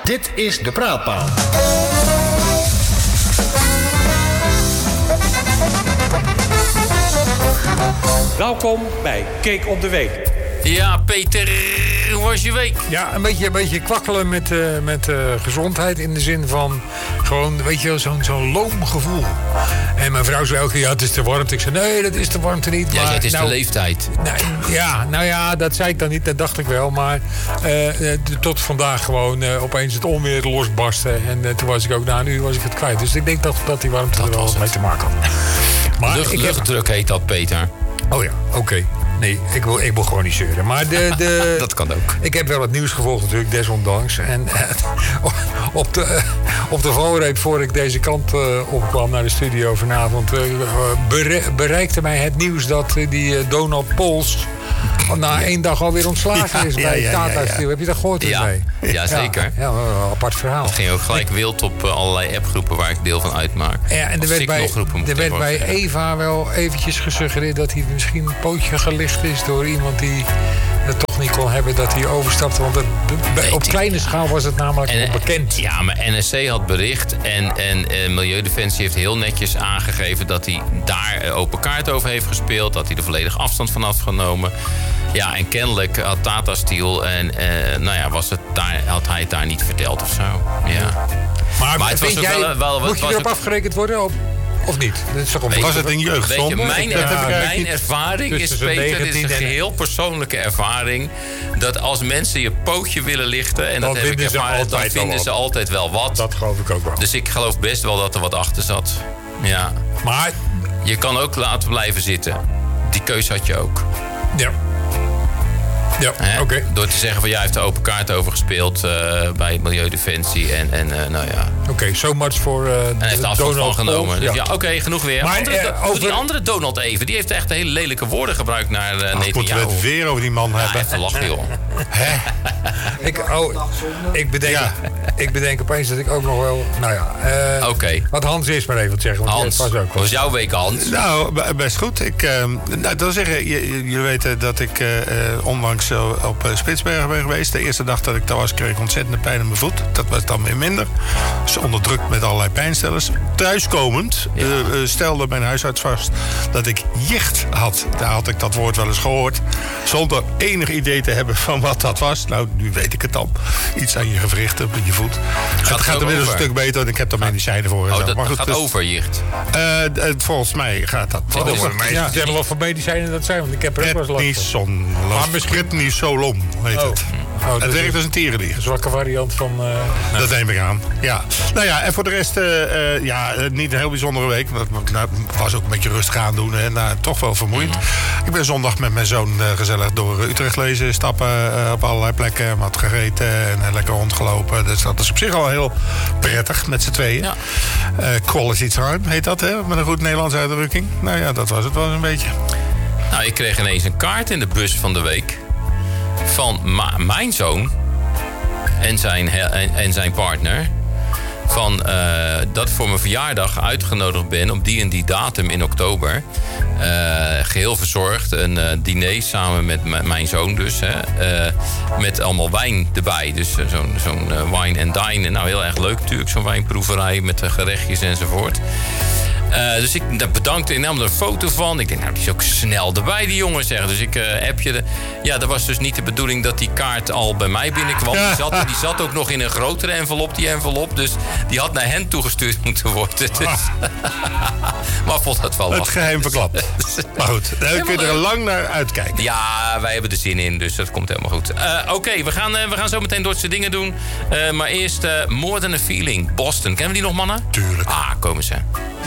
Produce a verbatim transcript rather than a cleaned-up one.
Dit is De Praatpaal. Welkom bij Kijk op de Week. Ja, Peter, hoe was je week? Ja, een beetje, een beetje kwakkelen met, uh, met uh, gezondheid. In de zin van gewoon, weet je wel, zo'n zo'n loom gevoel. En mijn vrouw zei elke keer, ja, het is de warmte. Ik zei, nee, dat is de warmte niet. Ja, maar, het is nou, de leeftijd. Nou, ja, nou ja, dat zei ik dan niet, dat dacht ik wel. Maar uh, tot vandaag gewoon uh, opeens het onweer losbarsten. En uh, toen was ik ook na een uur was ik het kwijt. Dus ik denk dat, dat die warmte dat er wel mee te maken had. Maar Lucht, ik luchtdruk heb... heet dat, Peter. Oh ja, oké. Okay. Nee, ik wil, ik wil gewoon niet zeuren. Maar de, de, dat kan ook. Ik heb wel het nieuws gevolgd natuurlijk, desondanks. En uh, op de, uh, op de valreep, voor ik deze kant uh, opkwam naar de studio vanavond... Uh, bere, bereikte mij het nieuws dat uh, die uh, Donald Pols... na één dag alweer ontslagen ja, is bij ja, ja, Tata Steel. Ja, ja. Heb je dat gehoord? Ja, mee? ja, zeker. Ja, ja, een apart verhaal. Het ging ook gelijk wild op uh, allerlei appgroepen waar ik deel van uitmaak. Ja, en er werd bij, er werd bij Eva wel eventjes gesuggereerd... dat hij misschien een pootje gelicht is door iemand die het toch niet kon hebben... dat hij overstapte. Want het, bij, op kleine schaal was het namelijk en, bekend. Ja, maar N S C had bericht en, en uh, Milieudefensie heeft heel netjes aangegeven... dat hij daar uh, open kaart over heeft gespeeld. Dat hij er volledig afstand van had genomen. Ja, en kennelijk had Tata Steel en uh, nou ja, was het daar, had hij het daar niet verteld of zo. Ja. Maar, maar het was jij, wel, wel, moet je erop afgerekend worden? Of, of niet? Dat is toch weet, was het een jeugdzonde? Mijn, ja, er, mijn ervaring is, Peter, dit is een geheel persoonlijke ervaring... dat als mensen je pootje willen lichten... en dat heb ik ervaren, dan vinden ze altijd wel wat. Dat geloof ik ook wel. Dus ik geloof best wel dat er wat achter zat. Ja. Maar je kan ook laten blijven zitten. Die keuze had je ook. Ja. Ja, oké. Okay. Door te zeggen van jij heeft de open kaart over gespeeld uh, bij Milieudefensie en, en uh, nou ja. Oké, okay, so much voor uh, en heeft afstand van genomen. Dus ja, ja oké, okay, genoeg weer. Maar, andere, uh, over... die andere Donald even, die heeft echt hele lelijke woorden gebruikt naar uh, Netanyahu. Moeten we het weer over die man ja, hebben? Even lachen, joh. Hè? ik, oh, ik, bedenk, ja. ik bedenk opeens dat ik ook nog wel, nou ja. Uh, oké. Okay. Wat Hans is maar even te zeggen. Want Hans, was ook hoe was jouw week, Hans? Nou, best goed. Ik, uh, nou, dat wil zeggen, jullie weten dat ik uh, onlangs uh, op uh, Spitsbergen ben geweest. De eerste dag dat ik daar was, kreeg ik ontzettende pijn in mijn voet. Dat was dan weer minder. Dus onderdrukt met allerlei pijnstillers. Thuiskomend ja. uh, stelde mijn huisarts vast dat ik jicht had. Daar had ik dat woord wel eens gehoord. Zonder enig idee te hebben van wat dat was. Nou, nu weet ik het dan. Iets aan je gewrichten, op je voet. Gaat het gaat inmiddels een stuk beter. En ik heb er medicijnen voor. En oh, zo. dat maar goed, gaat dus, over jicht? Uh, uh, volgens mij gaat dat oh, over. Ja, vertel wat voor medicijnen dat zijn. Want ik heb er ook wel eens last van. Prednisolon heet oh. het. Oh, het dus werkt als een tierenlier. Een zwakke variant van... Uh, dat nou. neem ik aan, ja. Nou ja, en voor de rest, uh, uh, ja, uh, niet een heel bijzondere week. Want nou, was ook een beetje rustig aandoen en uh, toch wel vermoeiend. Mm. Ik ben zondag met mijn zoon uh, gezellig door Utrecht lezen, stappen uh, op allerlei plekken. Wat gegeten en uh, lekker rondgelopen. Dus dat is op zich al heel prettig met z'n tweeën. Ja. Uh, quality time heet dat, hè? Met een goed Nederlands uitdrukking. Nou ja, dat was het wel een beetje. Nou, ik kreeg ineens een kaart in de bus van de week. Van ma- mijn zoon en zijn, he- en, en zijn partner. Van uh, dat ik voor mijn verjaardag uitgenodigd ben op die en die datum in oktober. Uh, geheel verzorgd. Een uh, diner samen met m- mijn zoon dus. Hè. Uh, met allemaal wijn erbij. Dus uh, zo'n, zo'n uh, wine and dine. Nou, heel erg leuk natuurlijk. Zo'n wijnproeverij met uh, gerechtjes enzovoort. Uh, dus ik bedankte, ik nam er een foto van. Ik denk, nou, die is ook snel erbij, die jongen, zeg. Dus ik uh, appje de... Ja, dat was dus niet de bedoeling dat die kaart al bij mij binnenkwam. Die zat, die zat ook nog in een grotere envelop, die envelop. Dus die had naar hen toegestuurd moeten worden. Dus. Maar ik vond dat wel het geheim verklapt. Maar goed, daar kun je er lang naar uitkijken. Ja, wij hebben er zin in, dus dat komt helemaal goed. Uh, Oké, okay, we, gaan, uh, we gaan zo meteen Dordtse dingen doen. Uh, maar eerst uh, More Than a Feeling, Boston. Kennen we die nog, mannen? Tuurlijk. Ah, komen ze.